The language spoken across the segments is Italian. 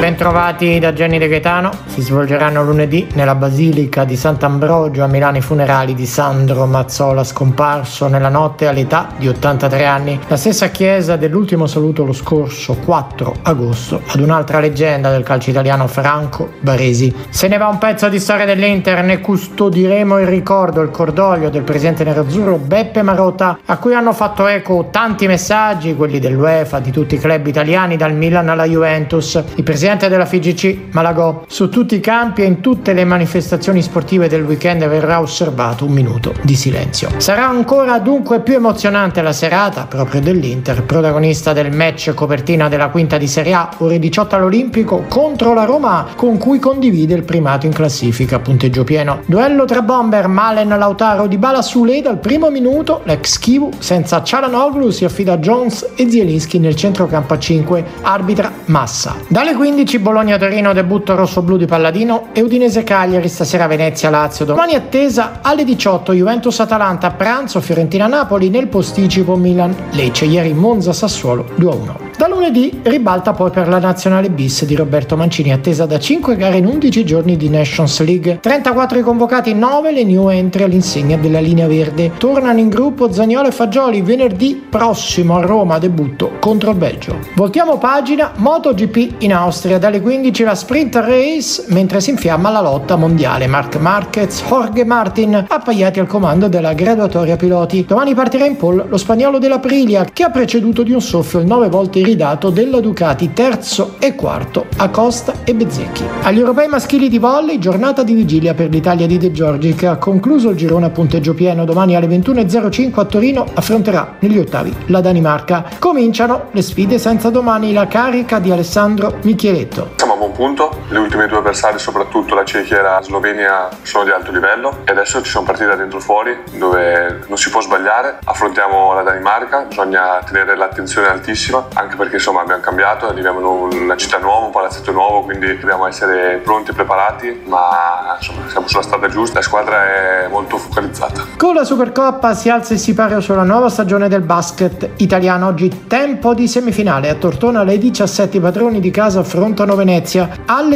Bentrovati da Gianni De Gaetano. Si svolgeranno lunedì nella Basilica di Sant'Ambrogio a Milano i funerali di Sandro Mazzola, scomparso nella notte all'età di 83 anni. La stessa chiesa dell'ultimo saluto lo scorso 4 agosto ad un'altra leggenda del calcio italiano, Franco Baresi. Se ne va un pezzo di storia dell'Inter, ne custodiremo il ricordo, il cordoglio del presidente nerazzurro Beppe Marotta, a cui hanno fatto eco tanti messaggi, quelli dell'UEFA, di tutti i club italiani, dal Milan alla Juventus. Il presidente della FIGC Malagò: su tutti i campi e in tutte le manifestazioni sportive del weekend verrà osservato un minuto di silenzio. Sarà ancora dunque più emozionante la serata proprio dell'Inter, protagonista del match copertina della quinta di Serie A, ore 18 all'Olimpico, contro la Roma, con cui condivide il primato in classifica a punteggio pieno. Duello tra bomber Malen, Lautaro, Dybala, Sule. Dal primo minuto l'ex Kivu senza Çalhanoğlu si affida a Jones e Zielinski nel centrocampo a 5, arbitra Massa. Dalle 15 Bologna-Torino, debutto rossoblù di Palladino, e Udinese-Cagliari, stasera Venezia-Lazio. Domani attesa alle 18 Juventus-Atalanta, a pranzo Fiorentina-Napoli, nel posticipo Milan-Lecce. Ieri Monza-Sassuolo 2-1. Da lunedì ribalta poi per la nazionale bis di Roberto Mancini, attesa da 5 gare in 11 giorni di Nations League. 34 i convocati, 9 le new entry all'insegna della linea verde. Tornano in gruppo Zaniolo e Fagioli, venerdì prossimo a Roma, debutto contro il Belgio. Voltiamo pagina, MotoGP in Austria, dalle 15 la sprint race, mentre si infiamma la lotta mondiale. Marc Marquez, Jorge Martin appaiati al comando della graduatoria piloti. Domani partirà in pole lo spagnolo dell'Aprilia, che ha preceduto di un soffio il 9 volte iridato della Ducati, terzo e quarto Acosta e Bezzecchi. Agli europei maschili di volley, giornata di vigilia per l'Italia di De Giorgi, che ha concluso il girone a punteggio pieno. Domani alle 21.05 a Torino affronterà negli ottavi la Danimarca. Cominciano le sfide senza domani, la carica di Alessandro Michieletto. Siamo a buon punto, le ultime due avversarie, soprattutto la Cechia e la Slovenia, sono di alto livello e adesso ci sono partite da dentro fuori dove non si può sbagliare. Affrontiamo la Danimarca, bisogna tenere l'attenzione altissima, anche perché insomma abbiamo cambiato, arriviamo in una città nuova, un palazzetto nuovo, quindi dobbiamo essere pronti e preparati, ma insomma siamo sulla strada giusta, la squadra è molto focalizzata. Con la Supercoppa si alza il sipario sulla nuova stagione del basket italiano. Oggi tempo di semifinale, a Tortona alle 17 i padroni di casa affrontano Venezia, alle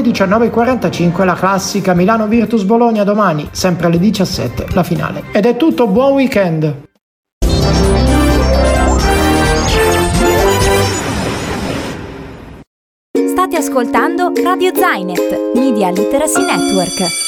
19.45 la classica Milano Virtus Bologna. Domani sempre alle 17 la finale. Ed è tutto, buon weekend. State ascoltando Radio Zainet, Media Literacy Network.